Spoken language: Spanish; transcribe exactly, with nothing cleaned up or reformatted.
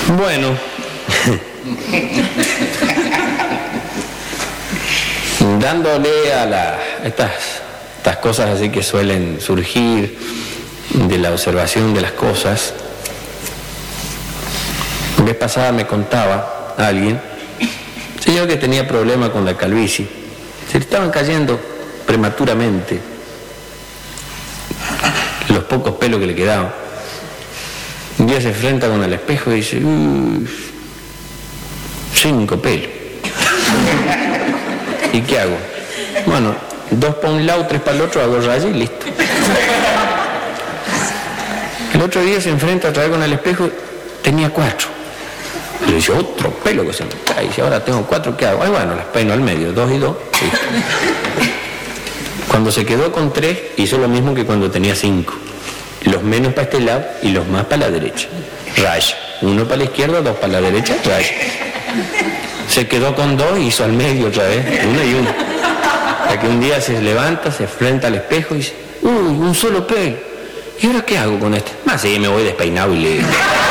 Bueno, dándole a la, estas, estas cosas así que suelen surgir de la observación de las cosas, la vez pasada me contaba alguien, un señor que tenía problemas con la calvicie, se le estaban cayendo prematuramente los pocos pelos que le quedaban. Un día se enfrenta con el espejo y dice, uy, cinco pelos. ¿Y qué hago? Bueno, dos para un lado, tres para el otro, hago raya y listo. El otro día se enfrenta otra vez con el espejo, tenía cuatro. Le dice, otro pelo que se me cae. Y dice, ahora tengo cuatro, ¿qué hago? Ay, bueno, las peino al medio, dos y dos. Listo. Cuando se quedó con tres, hizo lo mismo que cuando tenía cinco. Los menos para este lado y los más para la derecha. Raya. Uno para la izquierda, dos para la derecha, raya. Se quedó con dos y hizo al medio otra vez, uno y uno. Hasta que un día se levanta, se enfrenta al espejo y dice, uy, un solo pelo. ¿Y ahora qué hago con este? Más sí, me voy despeinado y le...